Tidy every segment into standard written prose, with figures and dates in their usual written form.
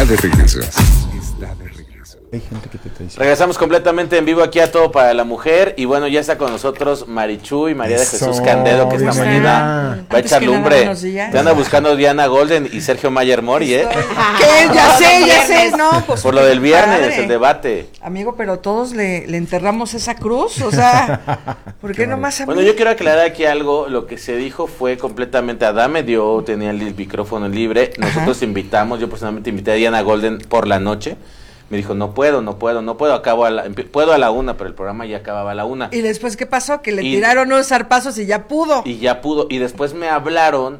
de regreso. Hay gente que te traiciona. Regresamos completamente en vivo aquí a Todo para la Mujer. Y bueno, ya está con nosotros Marichu y María de Jesús Candedo, que esta mañana va a echar lumbre. Te anda buscando Diana Golden y Sergio Mayer Mori, ¿eh? ¿Qué? Ya sé, no, pues. Por lo del viernes, el debate. Amigo, pero todos le enterramos esa cruz, o sea, ¿por qué nomás a mí? Bueno, yo quiero aclarar aquí algo. Lo que se dijo fue completamente Adame tenía el micrófono libre. Nosotros invitamos, yo personalmente invité a Diana Golden por la noche. Me dijo, no puedo, puedo a la 1, pero el programa ya acababa a la 1. ¿Y después qué pasó? Que le tiraron unos zarpazos y ya pudo. Y después me hablaron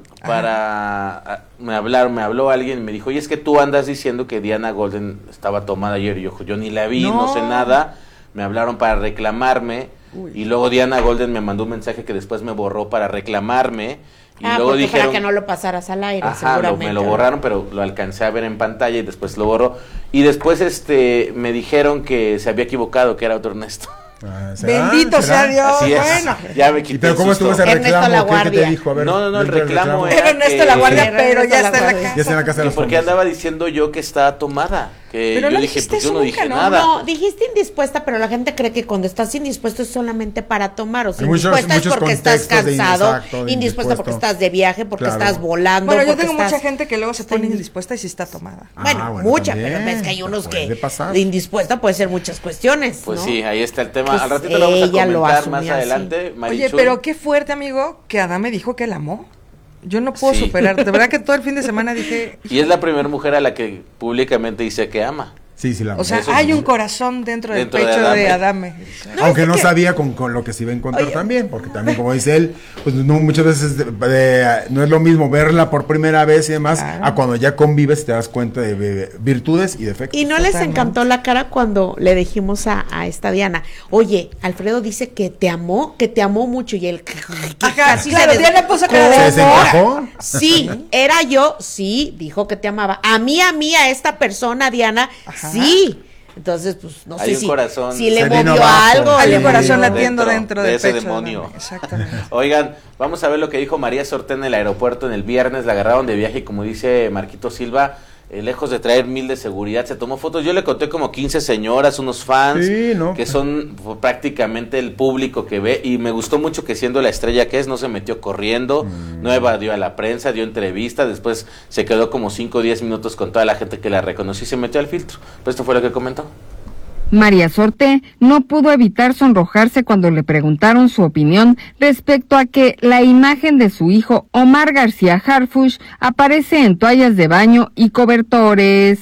me habló alguien y me dijo, oye, es que tú andas diciendo que Diana Golden estaba tomada ayer. Y yo ni la vi, no sé nada. Me hablaron para reclamarme. Y luego Diana Golden me mandó un mensaje que después me borró para reclamarme. Y luego dijeron para que no lo pasaras al aire, seguramente. Me lo borraron, pero lo alcancé a ver en pantalla y después lo borró. Y después me dijeron que se había equivocado, que era otro Ernesto. Bendito sea Dios. Así es. Bueno. Ya me quité. ¿Pero cómo estuvo ese reclamo? ¿Qué te dijo? A ver, no, el reclamo era Ernesto La Guardia, pero ya está en la casa. Ya está en la casa de los porque andaba diciendo yo que estaba tomada. Que pero yo dije, pues yo no dije nada. No, dijiste indispuesta, pero la gente cree que cuando estás indispuesto es solamente para tomar. O sea, indispuesta es porque estás cansado, indispuesta porque estás de viaje, porque estás volando. Bueno, yo tengo mucha gente que luego se pone indispuesta y sí está tomada. Bueno, mucha, pero ves que hay unos que de indispuesta puede ser muchas cuestiones. Pues ¿no? sí, ahí está el tema. Pues al ratito lo vamos a comentar más adelante. Oye, pero qué fuerte, amigo, que Adame dijo que la amó. Yo no puedo superar, de verdad que todo el fin de semana dije... Y es la primera mujer a la que públicamente dice que ama. Sí, la amo. O sea, hay un corazón dentro del pecho de Adame. Aunque no sabía con lo que se iba a encontrar también, porque también, como dice él, pues no, muchas veces no es lo mismo verla por primera vez y demás, a cuando ya convives te das cuenta de virtudes y defectos. Y no les encantó la cara cuando le dijimos a esta Diana, oye, Alfredo dice que te amó mucho, y él casi Diana puso cara de ¿se encajó? Sí, era yo, sí, dijo que te amaba. A mí, a esta persona, Diana, sí. Entonces, pues, no sé si le movió algo. Hay un corazón latiendo dentro de del ese pecho. Demonio. Exactamente. Oigan, vamos a ver lo que dijo María Sorté en el aeropuerto en el viernes. La agarraron de viaje y, como dice Marquito Silva, lejos de traer 1000 de seguridad, se tomó fotos. Yo le conté como 15 señoras, unos fans, que son prácticamente el público que ve, y me gustó mucho que, siendo la estrella que es, no se metió corriendo, no evadió a la prensa, dio entrevista, después se quedó como 5 o 10 minutos con toda la gente que la reconoció y se metió al filtro. Pues esto fue lo que comentó. María Sorté no pudo evitar sonrojarse cuando le preguntaron su opinión respecto a que la imagen de su hijo Omar García Harfuch aparece en toallas de baño y cobertores.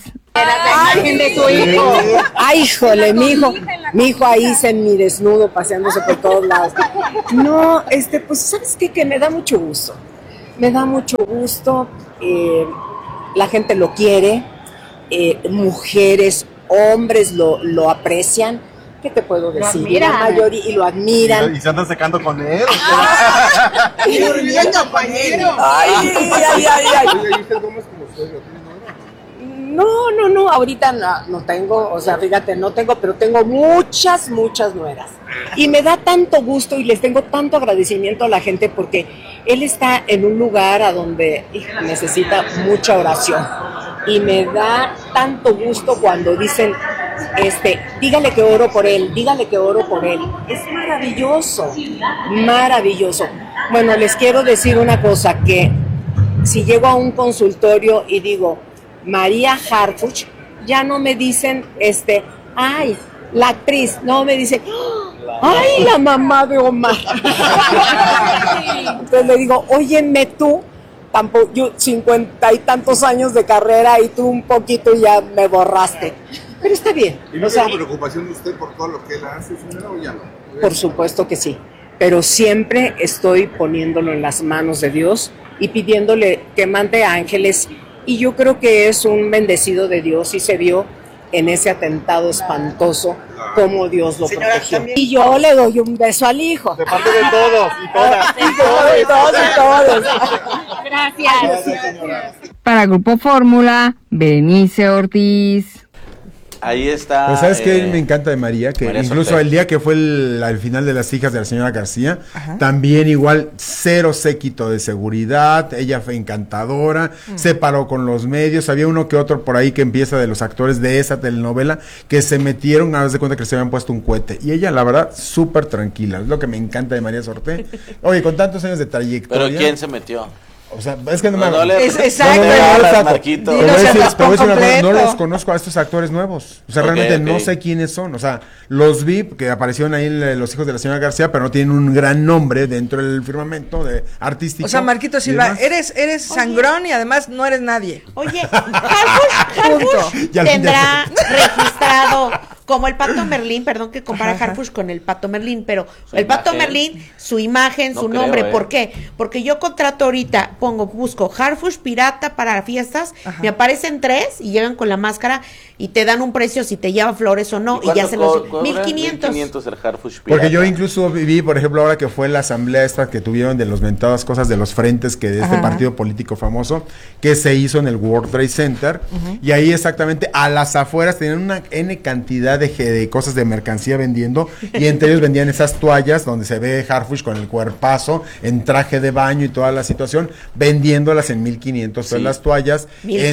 Ay, de tu hijo. Ay, híjole, mi hijo ahí semidesnudo paseándose por todos lados. No, pues, ¿sabes qué? Que me da mucho gusto. La gente lo quiere, mujeres, hombres lo aprecian. ¿Qué te puedo decir? La mayoría, y lo admiran. Y se andan secando con él. Durmiendo, compañero. Ay. No, ahorita no tengo, o sea, fíjate, no tengo, pero tengo muchas nueras. Y me da tanto gusto y les tengo tanto agradecimiento a la gente, porque él está en un lugar a donde necesita mucha oración. Y me da tanto gusto cuando dicen, dígale que oro por él. Es maravilloso. Bueno, les quiero decir una cosa, que si llego a un consultorio y digo María Harfuch, ya no me dicen, ay, la actriz, no me dicen, ay, la mamá de Omar. Entonces le digo, óyeme tú, tampoco, yo 50 y tantos años de carrera y tú un poquito ya me borraste. Pero está bien. ¿Y no tiene preocupación de usted por todo lo que él hace, señora, o ya no? Por supuesto que sí, pero siempre estoy poniéndolo en las manos de Dios y pidiéndole que mande ángeles, y yo creo que es un bendecido de Dios, y se vio en ese atentado espantoso cómo Dios lo protegió. Y yo le doy un beso al hijo. De parte de todos y todas. De todos. Gracias. Para Grupo Fórmula, Berenice Ortiz. Ahí está. Pero ¿sabes qué me encanta de María? Que María incluso Sorte. el día que fue el final de Las hijas de la señora García, también igual cero séquito de seguridad, ella fue encantadora, se paró con los medios, había uno que otro por ahí que empieza de los actores de esa telenovela que se metieron a darse cuenta que se habían puesto un cohete. Y ella, la verdad, súper tranquila. Es lo que me encanta de María Sorte. Oye, con tantos años de trayectoria. ¿Pero quién se metió? O sea, es que no me Marquito. No los conozco a estos actores nuevos. O sea, realmente no sé quiénes son. O sea, los vi que aparecieron ahí en Los hijos de la señora García, pero no tienen un gran nombre dentro del firmamento de artístico. O sea, Marquito Silva, eres sangrón y además no eres nadie. Oye, Harfush tendrá registrado como el Pato Merlín, perdón que compara Harfush con el Pato Merlín, pero el Pato Merlín, su imagen, su nombre, ¿por qué? Porque yo contrato ahorita, busco Harfush pirata para fiestas, me aparecen 3 y llegan con la máscara y te dan un precio si te lleva flores o no, y ya se los 1500. 1500 el Harfush pirata. Porque yo incluso viví, por ejemplo, ahora que fue la asamblea esta que tuvieron de los mentadas cosas de los frentes que de este partido político famoso, que se hizo en el World Trade Center, y ahí exactamente a las afueras tenían una N cantidad de cosas de mercancía vendiendo, y entre ellos vendían esas toallas donde se ve Harfush con el cuerpazo en traje de baño y toda la situación, vendiéndolas en 1500 pesos las toallas.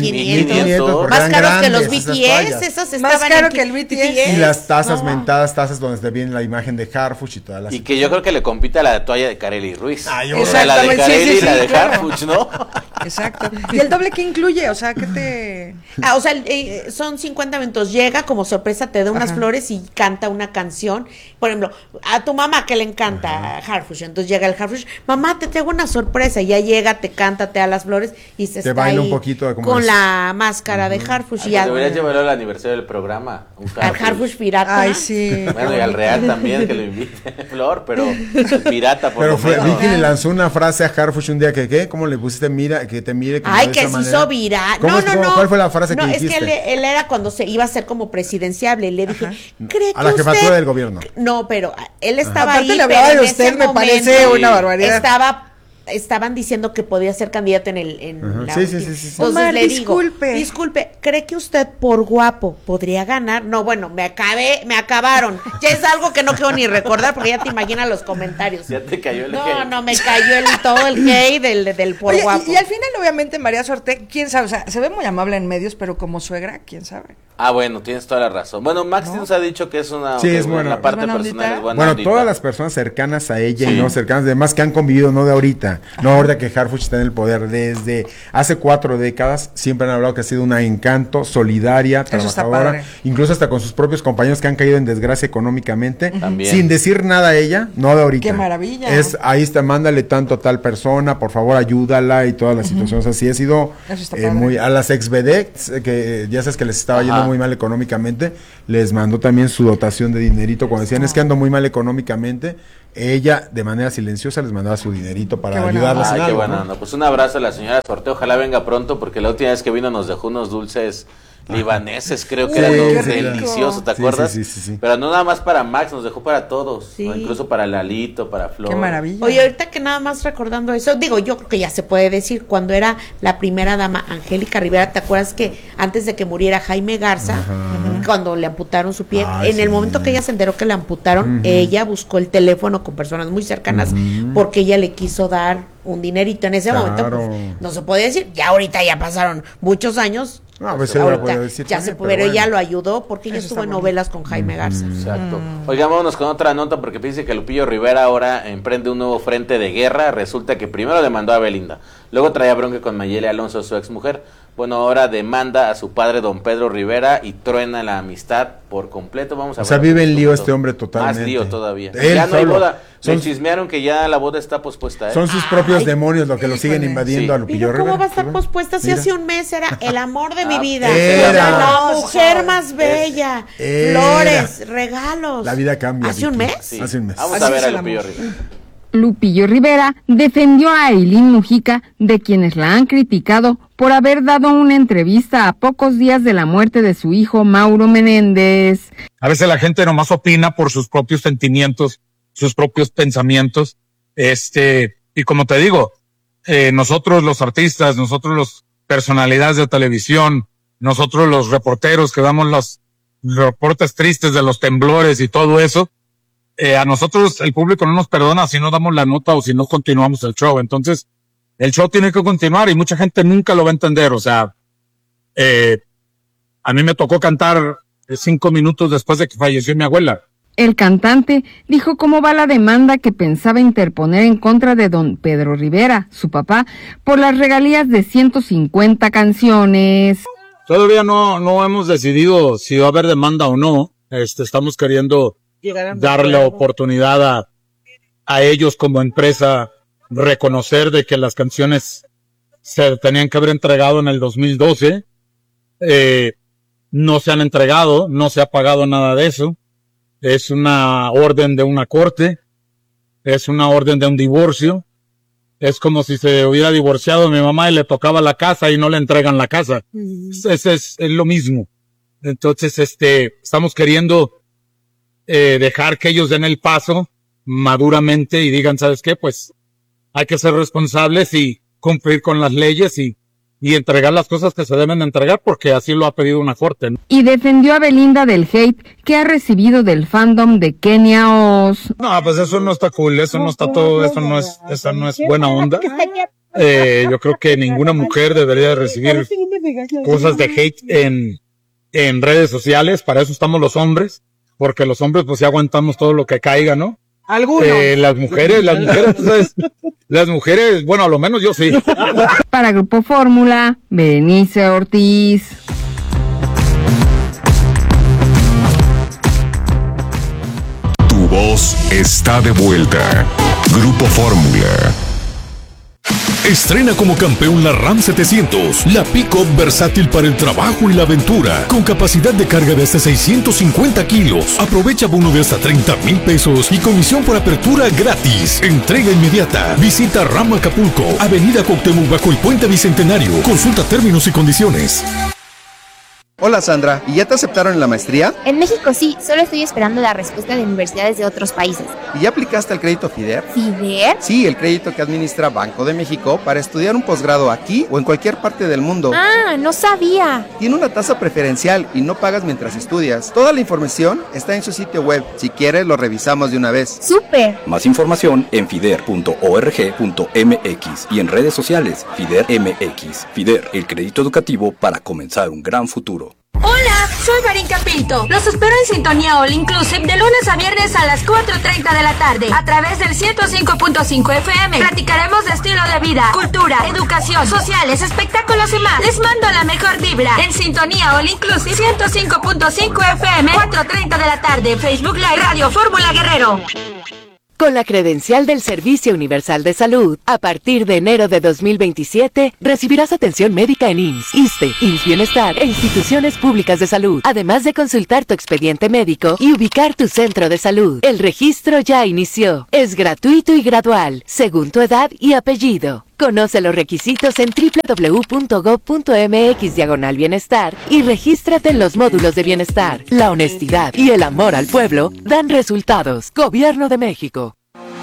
1500 más caros que los BTS, esos estaban más caro que el BTS. Y las tazas mentadas, tazas donde se viene la imagen de Harfush y todas las. Y que yo creo que le compite a la toalla de Kareli Ruiz. O sea, la de Kareli y la de Harfush, ¿no? Exacto. ¿Y el doble qué incluye? O sea, ¿qué te...? O sea, son 50 minutos. Llega como sorpresa, te da unas flores y canta una canción. Por ejemplo, a tu mamá que le encanta Harfush, entonces llega el Harfush, mamá, te traigo una sorpresa, y ya llega, te canta, te da las flores y se te está baila ahí un poquito con la máscara de Harfush. Y deberías llevarlo al aniversario del programa. Al Harfush pirata. Ay, sí. Bueno, y al Real también, que lo invite Flor, pero el pirata, por pero lo menos. Vicky le lanzó una frase a Harfush un día que, ¿qué? ¿Cómo le pusiste? Mira, que te mire. Ay, que se hizo viral. No. ¿Cuál fue la frase que dijiste? No, es que él era cuando se iba a ser como presidenciable. Le dije, ¿cree a la jefatura del gobierno. No, pero él estaba ahí, le hablaba de usted, me parece una barbaridad. Estaban diciendo que podía ser candidato en la sí. Entonces Omar, le digo, disculpe, ¿cree que usted por guapo podría ganar? No, bueno, me acabaron. Ya es algo que no quiero ni recordar porque ya te imaginas los comentarios. Ya te cayó el hate. No, me cayó todo el hate del por guapo. Y al final, obviamente, María Sorte, quién sabe, o sea, se ve muy amable en medios, pero como suegra, quién sabe. Ah, bueno, tienes toda la razón. Bueno, Max nos ha dicho que es una la parte personal es buena. Bueno, todas las personas cercanas a ella y no cercanas, además que han convivido, no de ahorita, no ahorita que Harfush está en el poder, desde hace 4 décadas, siempre han hablado que ha sido una encanto, solidaria, trabajadora, incluso hasta con sus propios compañeros que han caído en desgracia económicamente, sin decir nada a ella, no de ahorita. ¡Qué maravilla! Ahí está, mándale tanto a tal persona, por favor ayúdala y todas las situaciones así. Ha sido muy, a las ex-vedettes, que ya sabes que les estaba yendo muy mal económicamente, les mandó también su dotación de dinerito, cuando decían es que ando muy mal económicamente, ella de manera silenciosa les mandaba su dinerito para ayudarlas. Ay, qué buena onda. Pues un abrazo a la señora Sorte, ojalá venga pronto, porque la última vez que vino nos dejó unos dulces libaneses, creo que eran deliciosos, ¿te acuerdas? Sí. Pero no nada más para Max, nos dejó para todos, ¿no? Incluso para Lalito, para Flor. Qué maravilla. Oye, ahorita que nada más recordando eso, digo, yo creo que ya se puede decir, cuando era la primera dama Angélica Rivera, ¿te acuerdas que antes de que muriera Jaime Garza, cuando le amputaron su pie, en el momento que ella se enteró que le amputaron, ella buscó el teléfono con personas muy cercanas porque ella le quiso dar un dinerito en ese momento, pues, no se podía decir, ya ahorita ya pasaron muchos años. No, pues ahorita ya se puede, pero ella lo ayudó porque ella estuvo en novelas con Jaime Garza. Exacto. Oigan, vámonos con otra nota porque fíjense que Lupillo Rivera ahora emprende un nuevo frente de guerra. Resulta que primero demandó a Belinda, luego traía bronca con Mayeli Alonso, su ex mujer. Bueno, ahora demanda a su padre, don Pedro Rivera, y truena la amistad por completo. Vamos a ver. O sea, vive en lío este hombre totalmente. Más lío todavía. Él ya no hay solo. boda. Me chismearon que ya la boda está pospuesta, ¿eh? Son sus propios demonios los que lo siguen invadiendo a Lupillo Rivera. ¿Cómo va a estar pospuesta si hace un mes era el amor de mi vida? Era la mujer más bella. Flores, regalos. La vida cambia. ¿Hace un mes? Sí. Hace un mes. Vamos a ver a Lupillo Rivera. Lupillo Rivera defendió a Ailín Mujica, de quienes la han criticado por haber dado una entrevista a pocos días de la muerte de su hijo Mauro Menéndez. A veces la gente nomás opina por sus propios sentimientos, sus propios pensamientos, y como te digo, nosotros los artistas, nosotros los personalidades de televisión, nosotros los reporteros que damos reportes tristes de los temblores y todo eso, a nosotros el público no nos perdona si no damos la nota o si no continuamos el show. Entonces, el show tiene que continuar y mucha gente nunca lo va a entender. O sea, a mí me tocó cantar 5 minutos después de que falleció mi abuela. El cantante dijo cómo va la demanda que pensaba interponer en contra de don Pedro Rivera, su papá, por las regalías de 150 canciones. Todavía no hemos decidido si va a haber demanda o no. Estamos queriendo darle la oportunidad a ellos como empresa, reconocer de que las canciones se tenían que haber entregado en el 2012. No se han entregado, no se ha pagado nada de eso. Es una orden de una corte, es una orden de un divorcio. Es como si se hubiera divorciado mi mamá y le tocaba la casa y no le entregan la casa. Es lo mismo. Entonces, estamos queriendo dejar que ellos den el paso maduramente y digan, ¿sabes qué? Pues hay que ser responsables y cumplir con las leyes y entregar las cosas que se deben entregar porque así lo ha pedido una corte, ¿no? Y defendió a Belinda del hate que ha recibido del fandom de Kenia Oz. No, pues eso no está cool, eso no está todo, esa no es buena onda. Yo creo que ninguna mujer debería recibir cosas de hate en redes sociales. Para eso estamos los hombres, porque los hombres pues sí aguantamos todo lo que caiga, ¿no? Algunos. Las mujeres, bueno, a lo menos yo sí. Para Grupo Fórmula, Berenice Ortiz. Tu voz está de vuelta. Grupo Fórmula. Estrena como campeón la Ram 700, la pick-up versátil para el trabajo y la aventura, con capacidad de carga de hasta 650 kilos. Aprovecha bono de hasta 30,000 pesos y comisión por apertura gratis. Entrega inmediata. Visita Ram Acapulco, Avenida Cuauhtémoc bajo el Puente Bicentenario. Consulta términos y condiciones. Hola Sandra, ¿y ya te aceptaron en la maestría? En México sí, solo estoy esperando la respuesta de universidades de otros países. ¿Y ya aplicaste el crédito FIDER? ¿FIDER? Sí, el crédito que administra Banco de México para estudiar un posgrado aquí o en cualquier parte del mundo. Ah, no sabía. Tiene una tasa preferencial y no pagas mientras estudias. Toda la información está en su sitio web. Si quieres, lo revisamos de una vez. ¡Súper! Más información en fider.org.mx y en redes sociales FIDER MX. FIDER, el crédito educativo para comenzar un gran futuro. Hola, soy Marinka Pinto. Los espero en Sintonía All Inclusive de lunes a viernes a las 4:30 de la tarde a través del 105.5 FM. Platicaremos de estilo de vida, cultura, educación, sociales, espectáculos y más. Les mando la mejor vibra en Sintonía All Inclusive 105.5 FM, 4:30 de la tarde. Facebook Live Radio Fórmula Guerrero. Con la credencial del Servicio Universal de Salud, a partir de enero de 2027, recibirás atención médica en IMSS, ISSSTE, IMSS Bienestar e instituciones públicas de salud, además de consultar tu expediente médico y ubicar tu centro de salud. El registro ya inició. Es gratuito y gradual, según tu edad y apellido. Conoce los requisitos en www.gov.mx/bienestar y regístrate en los módulos de bienestar. La honestidad y el amor al pueblo dan resultados. Gobierno de México.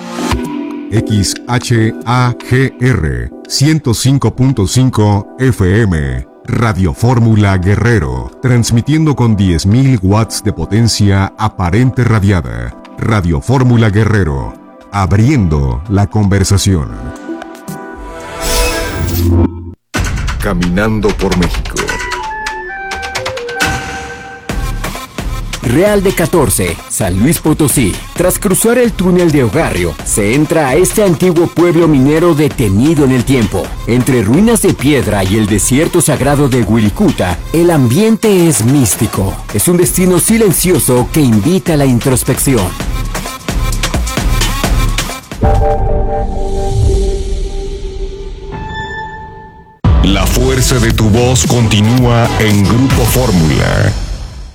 XHAGR 105.5 FM Radio Fórmula Guerrero, transmitiendo con 10,000 watts de potencia aparente radiada. Radio Fórmula Guerrero, abriendo la conversación. Caminando por México. Real de 14, San Luis Potosí. Tras cruzar el túnel de Ogarrio, se entra a este antiguo pueblo minero detenido en el tiempo. Entre ruinas de piedra y el desierto sagrado de Wirikuta, el ambiente es místico. Es un destino silencioso que invita a la introspección. La fuerza de tu voz continúa en Grupo Fórmula.